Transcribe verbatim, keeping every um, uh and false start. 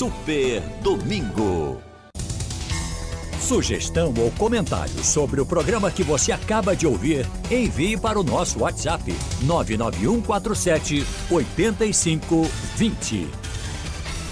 Super Domingo. Sugestão ou comentário sobre o programa que você acaba de ouvir, envie para o nosso WhatsApp nove nove um quatro sete oito cinco dois zero.